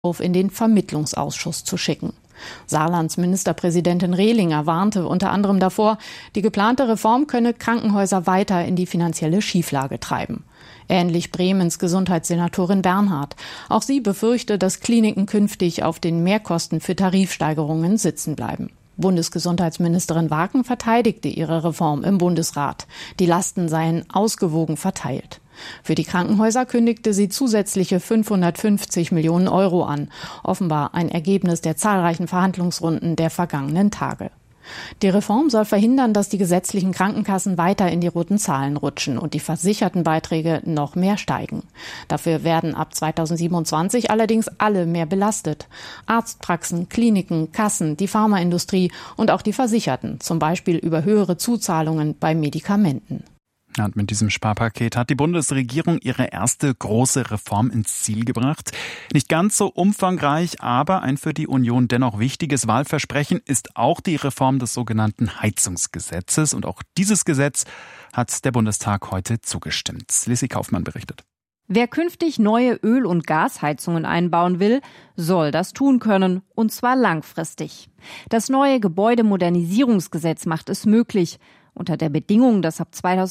in den Vermittlungsausschuss zu schicken. Saarlands Ministerpräsidentin Rehlinger warnte unter anderem davor, die geplante Reform könne Krankenhäuser weiter in die finanzielle Schieflage treiben. Ähnlich Bremens Gesundheitssenatorin Bernhard. Auch sie befürchte, dass Kliniken künftig auf den Mehrkosten für Tarifsteigerungen sitzen bleiben. Bundesgesundheitsministerin Waken verteidigte ihre Reform im Bundesrat. Die Lasten seien ausgewogen verteilt. Für die Krankenhäuser kündigte sie zusätzliche 550 Millionen Euro an. Offenbar ein Ergebnis der zahlreichen Verhandlungsrunden der vergangenen Tage. Die Reform soll verhindern, dass die gesetzlichen Krankenkassen weiter in die roten Zahlen rutschen und die Versichertenbeiträge noch mehr steigen. Dafür werden ab 2027 allerdings alle mehr belastet. Arztpraxen, Kliniken, Kassen, die Pharmaindustrie und auch die Versicherten, zum Beispiel über höhere Zuzahlungen bei Medikamenten. Und mit diesem Sparpaket hat die Bundesregierung ihre erste große Reform ins Ziel gebracht. Nicht ganz so umfangreich, aber ein für die Union dennoch wichtiges Wahlversprechen ist auch die Reform des sogenannten Heizungsgesetzes. Und auch dieses Gesetz hat der Bundestag heute zugestimmt. Lissy Kaufmann berichtet. Wer künftig neue Öl- und Gasheizungen einbauen will, soll das tun können, und zwar langfristig. Das neue Gebäudemodernisierungsgesetz macht es möglich, unter der Bedingung, dass ab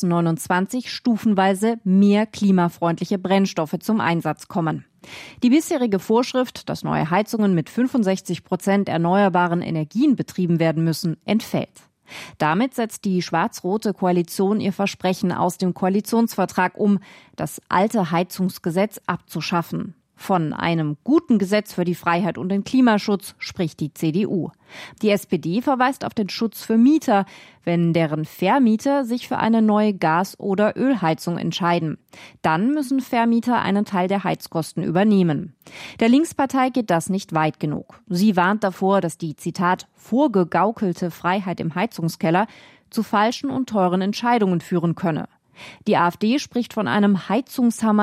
2029 stufenweise mehr klimafreundliche Brennstoffe zum Einsatz kommen. Die bisherige Vorschrift, dass neue Heizungen mit 65% erneuerbaren Energien betrieben werden müssen, entfällt. Damit setzt die schwarz-rote Koalition ihr Versprechen aus dem Koalitionsvertrag um, das alte Heizungsgesetz abzuschaffen. Von einem guten Gesetz für die Freiheit und den Klimaschutz spricht die CDU. Die SPD verweist auf den Schutz für Mieter, wenn deren Vermieter sich für eine neue Gas- oder Ölheizung entscheiden. Dann müssen Vermieter einen Teil der Heizkosten übernehmen. Der Linkspartei geht das nicht weit genug. Sie warnt davor, dass die, Zitat, vorgegaukelte Freiheit im Heizungskeller zu falschen und teuren Entscheidungen führen könne. Die AfD spricht von einem Heizungshammer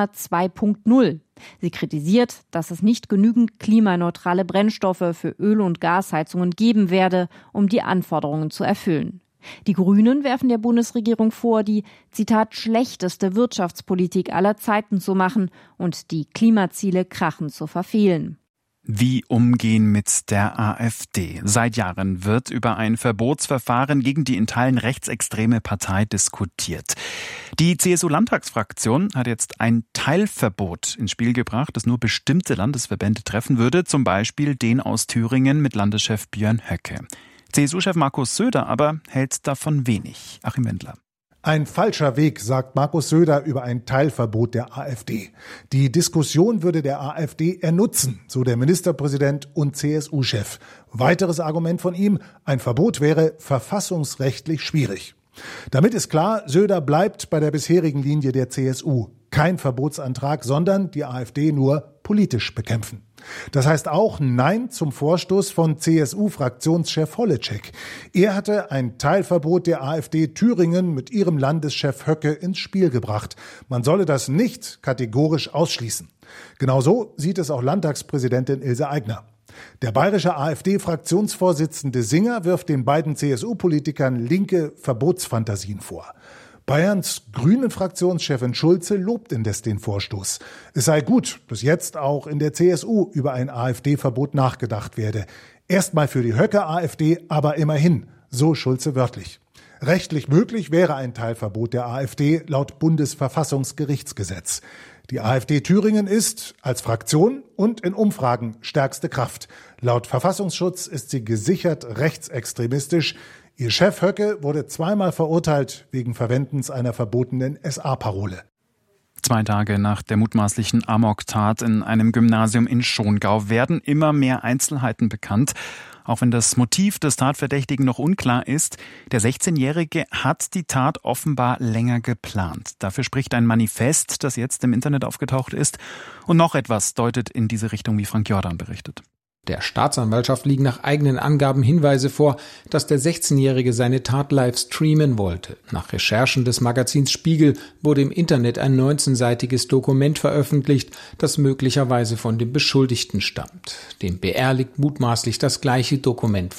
2.0. Sie kritisiert, dass es nicht genügend klimaneutrale Brennstoffe für Öl- und Gasheizungen geben werde, um die Anforderungen zu erfüllen. Die Grünen werfen der Bundesregierung vor, die, Zitat, schlechteste Wirtschaftspolitik aller Zeiten zu machen und die Klimaziele krachend zu verfehlen. Wie umgehen mit der AfD? Seit Jahren wird über ein Verbotsverfahren gegen die in Teilen rechtsextreme Partei diskutiert. Die CSU-Landtagsfraktion hat jetzt ein Teilverbot ins Spiel gebracht, das nur bestimmte Landesverbände treffen würde, zum Beispiel den aus Thüringen mit Landeschef Björn Höcke. CSU-Chef Markus Söder aber hält davon wenig. Achim Wendler. Ein falscher Weg, sagt Markus Söder über ein Teilverbot der AfD. Die Diskussion würde der AfD ernutzen, so der Ministerpräsident und CSU-Chef. Weiteres Argument von ihm, ein Verbot wäre verfassungsrechtlich schwierig. Damit ist klar, Söder bleibt bei der bisherigen Linie der CSU. Kein Verbotsantrag, sondern die AfD nur politisch bekämpfen. Das heißt auch Nein zum Vorstoß von CSU-Fraktionschef Holleczek. Er hatte ein Teilverbot der AfD Thüringen mit ihrem Landeschef Höcke ins Spiel gebracht. Man solle das nicht kategorisch ausschließen. Genauso sieht es auch Landtagspräsidentin Ilse Aigner. Der bayerische AfD-Fraktionsvorsitzende Singer wirft den beiden CSU-Politikern linke Verbotsfantasien vor. Bayerns Grünen-Fraktionschefin Schulze lobt indes den Vorstoß. Es sei gut, dass jetzt auch in der CSU über ein AfD-Verbot nachgedacht werde. Erstmal für die Höcke-AfD, aber immerhin, so Schulze wörtlich. Rechtlich möglich wäre ein Teilverbot der AfD laut Bundesverfassungsgerichtsgesetz. Die AfD Thüringen ist als Fraktion und in Umfragen stärkste Kraft. Laut Verfassungsschutz ist sie gesichert rechtsextremistisch. Ihr Chef Höcke wurde zweimal verurteilt wegen Verwendens einer verbotenen SA-Parole. 2 Tage nach der mutmaßlichen Amok-Tat in einem Gymnasium in Schongau werden immer mehr Einzelheiten bekannt. Auch wenn das Motiv des Tatverdächtigen noch unklar ist, der 16-Jährige hat die Tat offenbar länger geplant. Dafür spricht ein Manifest, das jetzt im Internet aufgetaucht ist. Und noch etwas deutet in diese Richtung, wie Frank Jordan berichtet. Der Staatsanwaltschaft liegen nach eigenen Angaben Hinweise vor, dass der 16-Jährige seine Tat live streamen wollte. Nach Recherchen des Magazins Spiegel wurde im Internet ein 19-seitiges Dokument veröffentlicht, das möglicherweise von dem Beschuldigten stammt. Dem BR liegt mutmaßlich das gleiche Dokument vor.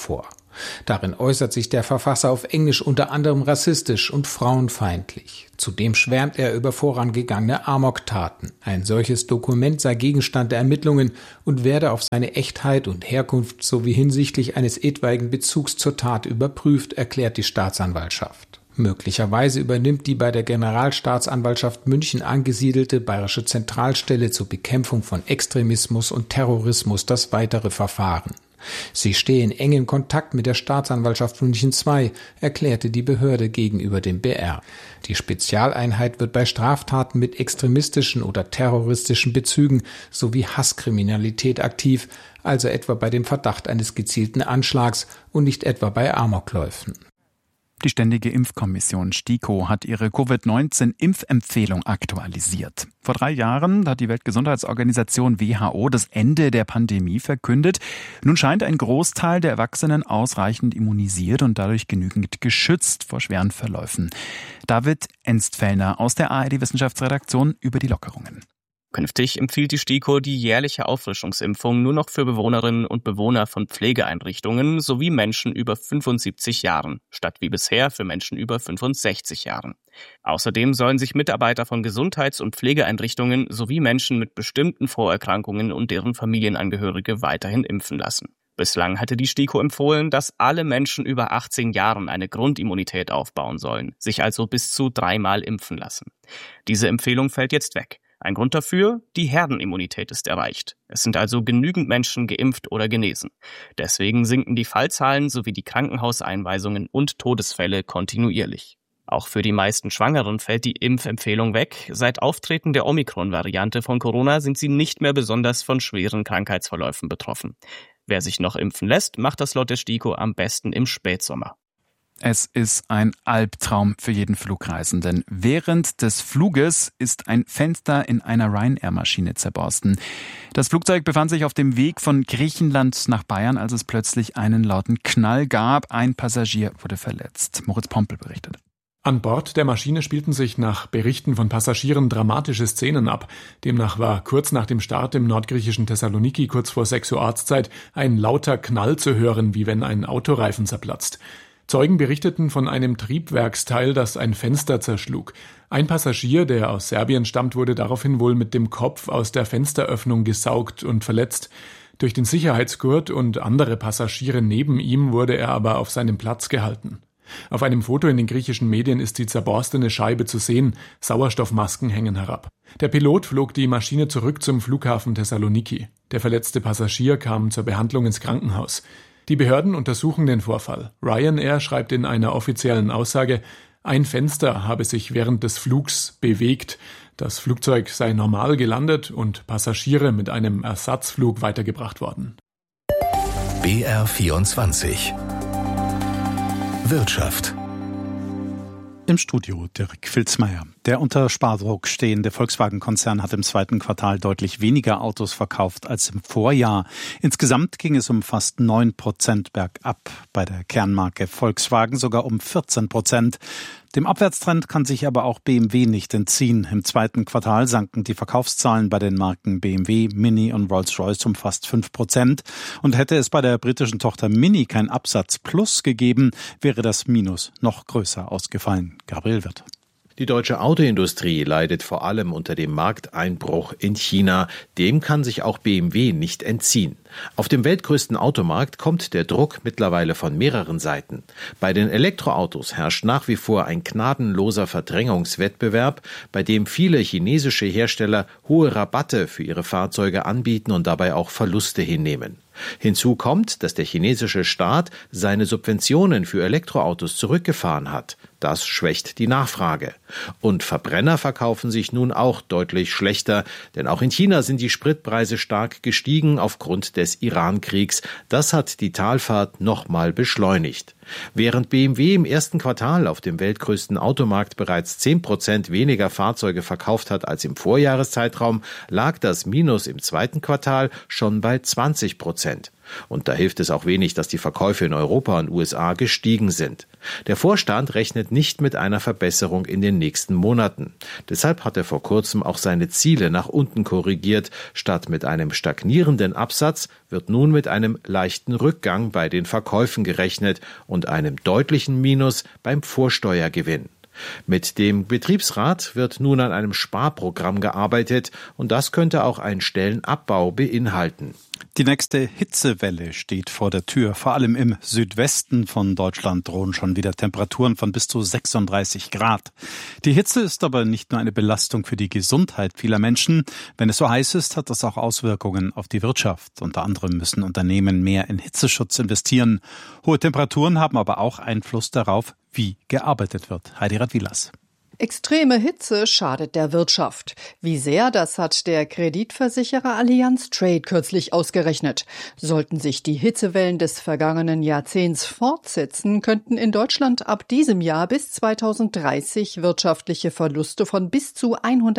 Darin äußert sich der Verfasser auf Englisch unter anderem rassistisch und frauenfeindlich. Zudem schwärmt er über vorangegangene Amoktaten. Ein solches Dokument sei Gegenstand der Ermittlungen und werde auf seine Echtheit und Herkunft sowie hinsichtlich eines etwaigen Bezugs zur Tat überprüft, erklärt die Staatsanwaltschaft. Möglicherweise übernimmt die bei der Generalstaatsanwaltschaft München angesiedelte Bayerische Zentralstelle zur Bekämpfung von Extremismus und Terrorismus das weitere Verfahren. Sie stehe in engem Kontakt mit der Staatsanwaltschaft München II, erklärte die Behörde gegenüber dem BR. Die Spezialeinheit wird bei Straftaten mit extremistischen oder terroristischen Bezügen sowie Hasskriminalität aktiv, also etwa bei dem Verdacht eines gezielten Anschlags und nicht etwa bei Amokläufen. Die Ständige Impfkommission STIKO hat ihre Covid-19-Impfempfehlung aktualisiert. Vor 3 Jahren hat die Weltgesundheitsorganisation WHO das Ende der Pandemie verkündet. Nun scheint ein Großteil der Erwachsenen ausreichend immunisiert und dadurch genügend geschützt vor schweren Verläufen. David Enzfellner aus der ARD-Wissenschaftsredaktion über die Lockerungen. Künftig empfiehlt die STIKO die jährliche Auffrischungsimpfung nur noch für Bewohnerinnen und Bewohner von Pflegeeinrichtungen sowie Menschen über 75 Jahren, statt wie bisher für Menschen über 65 Jahren. Außerdem sollen sich Mitarbeiter von Gesundheits- und Pflegeeinrichtungen sowie Menschen mit bestimmten Vorerkrankungen und deren Familienangehörige weiterhin impfen lassen. Bislang hatte die STIKO empfohlen, dass alle Menschen über 18 Jahren eine Grundimmunität aufbauen sollen, sich also bis zu 3-mal impfen lassen. Diese Empfehlung fällt jetzt weg. Ein Grund dafür, die Herdenimmunität ist erreicht. Es sind also genügend Menschen geimpft oder genesen. Deswegen sinken die Fallzahlen sowie die Krankenhauseinweisungen und Todesfälle kontinuierlich. Auch für die meisten Schwangeren fällt die Impfempfehlung weg. Seit Auftreten der Omikron-Variante von Corona sind sie nicht mehr besonders von schweren Krankheitsverläufen betroffen. Wer sich noch impfen lässt, macht das laut der STIKO am besten im Spätsommer. Es ist ein Albtraum für jeden Flugreisenden. Während des Fluges ist ein Fenster in einer Ryanair-Maschine zerborsten. Das Flugzeug befand sich auf dem Weg von Griechenland nach Bayern, als es plötzlich einen lauten Knall gab. Ein Passagier wurde verletzt. Moritz Pompel berichtet. An Bord der Maschine spielten sich nach Berichten von Passagieren dramatische Szenen ab. Demnach war kurz nach dem Start im nordgriechischen Thessaloniki kurz vor 6 Uhr Ortszeit ein lauter Knall zu hören, wie wenn ein Autoreifen zerplatzt. Zeugen berichteten von einem Triebwerksteil, das ein Fenster zerschlug. Ein Passagier, der aus Serbien stammt, wurde daraufhin wohl mit dem Kopf aus der Fensteröffnung gesaugt und verletzt. Durch den Sicherheitsgurt und andere Passagiere neben ihm wurde er aber auf seinem Platz gehalten. Auf einem Foto in den griechischen Medien ist die zerborstene Scheibe zu sehen. Sauerstoffmasken hängen herab. Der Pilot flog die Maschine zurück zum Flughafen Thessaloniki. Der verletzte Passagier kam zur Behandlung ins Krankenhaus. Die Behörden untersuchen den Vorfall. Ryanair schreibt in einer offiziellen Aussage, ein Fenster habe sich während des Flugs bewegt. Das Flugzeug sei normal gelandet und Passagiere mit einem Ersatzflug weitergebracht worden. BR24 Wirtschaft. Im Studio Dirk Filzmeier. Der unter Spardruck stehende Volkswagen-Konzern hat im 2. Quartal deutlich weniger Autos verkauft als im Vorjahr. Insgesamt ging es um fast 9% bergab. Bei der Kernmarke Volkswagen sogar um 14%. Dem Abwärtstrend kann sich aber auch BMW nicht entziehen. Im 2. Quartal sanken die Verkaufszahlen bei den Marken BMW, Mini und Rolls-Royce um fast 5%. Und hätte es bei der britischen Tochter Mini kein Absatzplus gegeben, wäre das Minus noch größer ausgefallen. Gabriel Wirth. Die deutsche Autoindustrie leidet vor allem unter dem Markteinbruch in China. Dem kann sich auch BMW nicht entziehen. Auf dem weltgrößten Automarkt kommt der Druck mittlerweile von mehreren Seiten. Bei den Elektroautos herrscht nach wie vor ein gnadenloser Verdrängungswettbewerb, bei dem viele chinesische Hersteller hohe Rabatte für ihre Fahrzeuge anbieten und dabei auch Verluste hinnehmen. Hinzu kommt, dass der chinesische Staat seine Subventionen für Elektroautos zurückgefahren hat. Das schwächt die Nachfrage. Und Verbrenner verkaufen sich nun auch deutlich schlechter, denn auch in China sind die Spritpreise stark gestiegen aufgrund des Iran-Kriegs. Das hat die Talfahrt nochmal beschleunigt. Während BMW im 1. Quartal auf dem weltgrößten Automarkt bereits 10% weniger Fahrzeuge verkauft hat als im Vorjahreszeitraum, lag das Minus im 2. Quartal schon bei 20%. 2%. Und da hilft es auch wenig, dass die Verkäufe in Europa und USA gestiegen sind. Der Vorstand rechnet nicht mit einer Verbesserung in den nächsten Monaten. Deshalb hat er vor kurzem auch seine Ziele nach unten korrigiert. Statt mit einem stagnierenden Absatz wird nun mit einem leichten Rückgang bei den Verkäufen gerechnet und einem deutlichen Minus beim Vorsteuergewinn. Mit dem Betriebsrat wird nun an einem Sparprogramm gearbeitet und das könnte auch einen Stellenabbau beinhalten. Die nächste Hitzewelle steht vor der Tür. Vor allem im Südwesten von Deutschland drohen schon wieder Temperaturen von bis zu 36 Grad. Die Hitze ist aber nicht nur eine Belastung für die Gesundheit vieler Menschen. Wenn es so heiß ist, hat das auch Auswirkungen auf die Wirtschaft. Unter anderem müssen Unternehmen mehr in Hitzeschutz investieren. Hohe Temperaturen haben aber auch Einfluss darauf, wie gearbeitet wird. Heidi Radwilas. Extreme Hitze schadet der Wirtschaft. Wie sehr, das hat der Kreditversicherer Allianz Trade kürzlich ausgerechnet. Sollten sich die Hitzewellen des vergangenen Jahrzehnts fortsetzen, könnten in Deutschland ab diesem Jahr bis 2030 wirtschaftliche Verluste von bis zu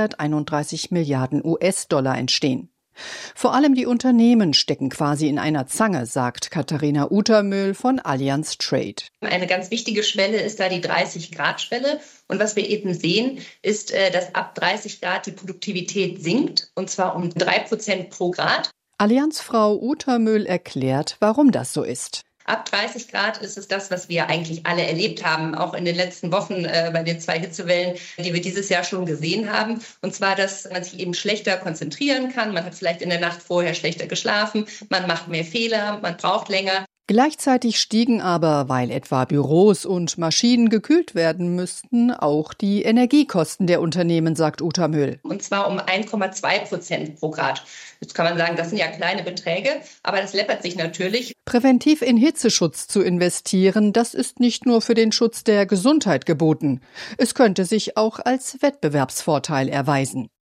131 Milliarden US-Dollar entstehen. Vor allem die Unternehmen stecken quasi in einer Zange, sagt Katharina Utermühl von Allianz Trade. Eine ganz wichtige Schwelle ist da die 30-Grad-Schwelle. Und was wir eben sehen, ist, dass ab 30 Grad die Produktivität sinkt, und zwar um 3% pro Grad. Allianzfrau Utermühl erklärt, warum das so ist. Ab 30 Grad ist es das, was wir eigentlich alle erlebt haben, auch in den letzten Wochen bei den 2 Hitzewellen, die wir dieses Jahr schon gesehen haben. Und zwar, dass man sich eben schlechter konzentrieren kann. Man hat vielleicht in der Nacht vorher schlechter geschlafen, man macht mehr Fehler, man braucht länger. Gleichzeitig stiegen aber, weil etwa Büros und Maschinen gekühlt werden müssten, auch die Energiekosten der Unternehmen, sagt Utermühl. Und zwar um 1,2% pro Grad. Jetzt kann man sagen, das sind ja kleine Beträge, aber das läppert sich natürlich. Präventiv in Hitzeschutz zu investieren, das ist nicht nur für den Schutz der Gesundheit geboten. Es könnte sich auch als Wettbewerbsvorteil erweisen.